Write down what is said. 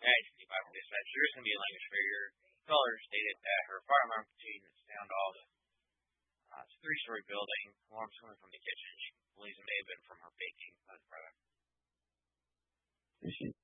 Tragedy Bible Dispatch. There is going to be a language barrier. Caller stated that her fire alarm continued to sound off. It's a three-story building. Alarms coming from the kitchen. She believes it may have been from her baking product.